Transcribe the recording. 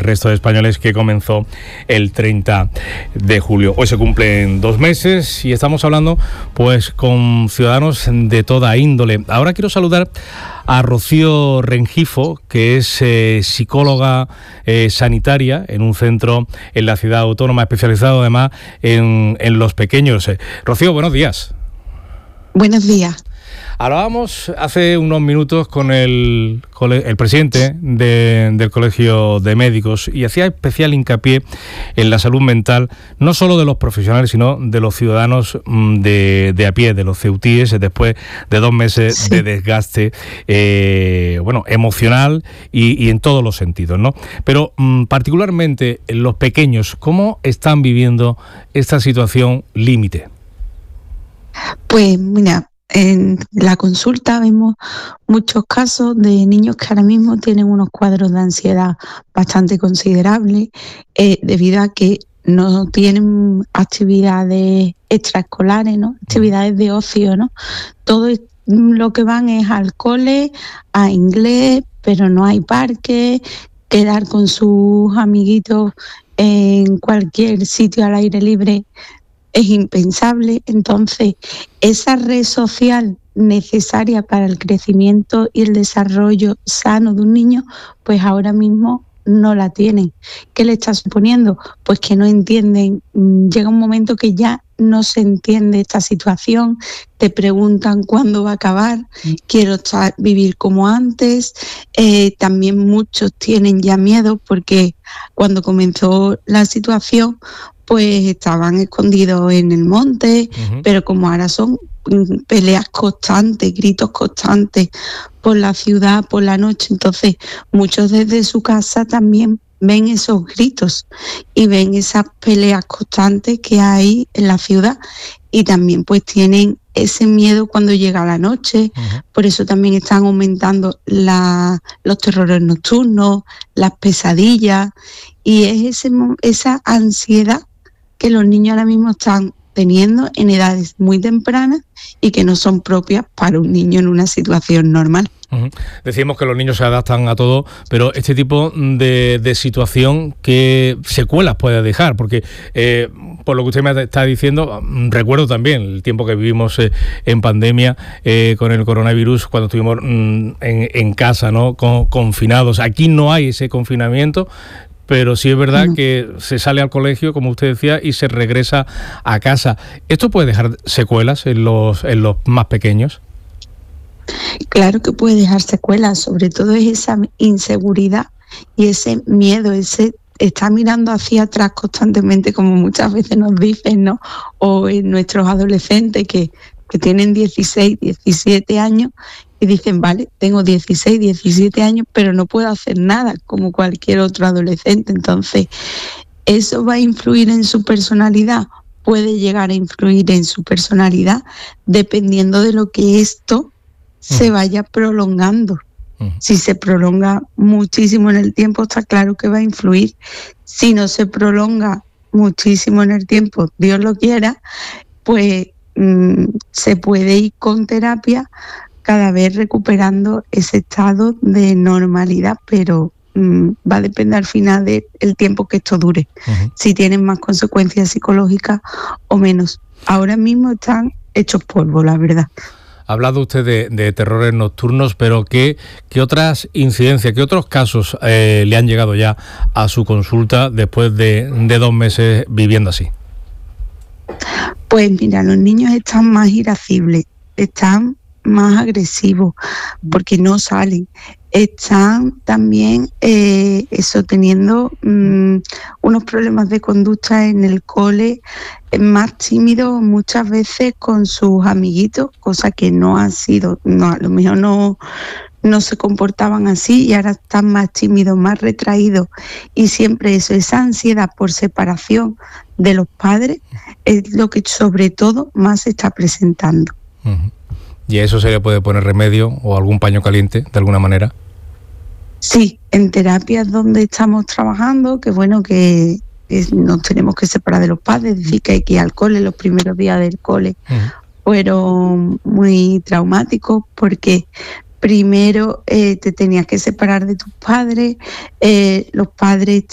resto de españoles, que comenzó el 30 de julio. Hoy se cumplen 2 meses y estamos hablando pues con ciudadanos de toda índole. Ahora quiero saludar a Rocío Rengifo, que es psicóloga sanitaria en un centro en la ciudad autónoma, especializado además en los pequeños. Rocío, buenos días. Buenos días. Hablábamos hace unos minutos con el presidente del Colegio de Médicos y hacía especial hincapié en la salud mental, no solo de los profesionales, sino de los ciudadanos de a pie, de los ceutíes, después de 2 meses de desgaste emocional y en todos los sentidos, ¿no? Pero particularmente los pequeños, ¿cómo están viviendo esta situación límite? Pues mira, en la consulta vemos muchos casos de niños que ahora mismo tienen unos cuadros de ansiedad bastante considerables debido a que no tienen actividades extraescolares, ¿no? Actividades de ocio, ¿no? Todo lo que van es al cole, a inglés, pero no hay parque, quedar con sus amiguitos en cualquier sitio al aire libre es impensable. Entonces, esa red social necesaria para el crecimiento y el desarrollo sano de un niño, pues ahora mismo no la tienen. ¿Qué le está suponiendo? Pues que no entienden. Llega un momento que ya no se entiende esta situación, te preguntan cuándo va a acabar, quiero vivir como antes. También muchos tienen ya miedo porque cuando comenzó la situación, pues estaban escondidos en el monte, pero como ahora son peleas constantes, gritos constantes por la ciudad, por la noche, entonces muchos desde su casa también ven esos gritos y ven esas peleas constantes que hay en la ciudad y también pues tienen ese miedo cuando llega la noche. Por eso también están aumentando los terrores nocturnos, las pesadillas, y es esa ansiedad que los niños ahora mismo están teniendo en edades muy tempranas y que no son propias para un niño en una situación normal. Decimos que los niños se adaptan a todo, pero este tipo de situación, ¿qué secuelas puede dejar? Porque por lo que usted me está diciendo, recuerdo también el tiempo que vivimos en pandemia con el coronavirus, cuando estuvimos en casa, ¿no? Confinados. Aquí no hay ese confinamiento, pero sí es verdad que se sale al colegio, como usted decía, y se regresa a casa. ¿Esto puede dejar secuelas en los más pequeños? Claro que puede dejar secuelas, sobre todo es esa inseguridad y ese miedo, ese está mirando hacia atrás constantemente, como muchas veces nos dicen, ¿no? O en nuestros adolescentes que tienen 16, 17 años y dicen, vale, tengo 16, 17 años, pero no puedo hacer nada como cualquier otro adolescente. Entonces, ¿eso va a influir en su personalidad? Puede llegar a influir en su personalidad dependiendo de lo que esto se vaya prolongando. Si se prolonga muchísimo en el tiempo, está claro que va a influir. Si no se prolonga muchísimo en el tiempo, Dios lo quiera, pues se puede ir con terapia cada vez recuperando ese estado de normalidad, pero va a depender al final del tiempo que esto dure, si tienen más consecuencias psicológicas o menos. Ahora mismo están hechos polvo, la verdad. Ha hablado usted de terrores nocturnos, pero ¿qué otras incidencias, qué otros casos le han llegado ya a su consulta después de 2 meses viviendo así? Pues mira, los niños están más irascibles, están más agresivos porque no salen. Están también teniendo unos problemas de conducta en el cole, más tímidos muchas veces con sus amiguitos, cosa que no ha sido, a lo mejor no se comportaban así y ahora están más tímidos, más retraídos, y siempre eso, esa ansiedad por separación de los padres es lo que sobre todo más se está presentando. ¿Y a eso se le puede poner remedio o algún paño caliente de alguna manera? Sí, en terapias donde estamos trabajando, que bueno, que nos tenemos que separar de los padres, es decir, que hay que ir al cole, los primeros días del cole fueron muy traumáticos porque primero te tenías que separar de tus padres, los padres